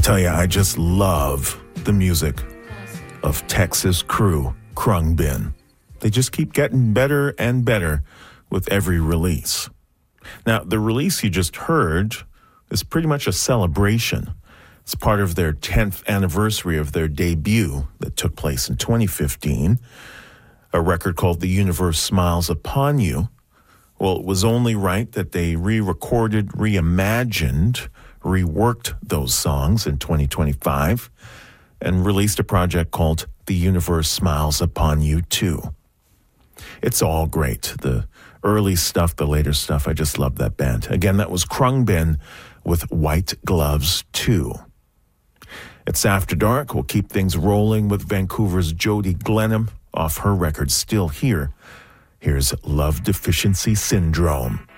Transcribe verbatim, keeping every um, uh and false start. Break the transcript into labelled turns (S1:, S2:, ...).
S1: tell you, I just love the music of Texas crew Khruangbin. They just keep getting better and better with every release. Now, the release you just heard is pretty much a celebration. It's part of their tenth anniversary of their debut that took place in twenty fifteen, a record called The Universe Smiles Upon You. Well, it was only right that they re-recorded, reimagined, reworked those songs in twenty twenty-five and released a project called The Universe Smiles Upon You too. It's all great. The early stuff, the later stuff, I just love that band. Again, that was Khruangbin with White Gloves two. It's After Dark. We'll keep things rolling with Vancouver's Jody Glenham off her record Still Here. Here's Love Deficiency Syndrome.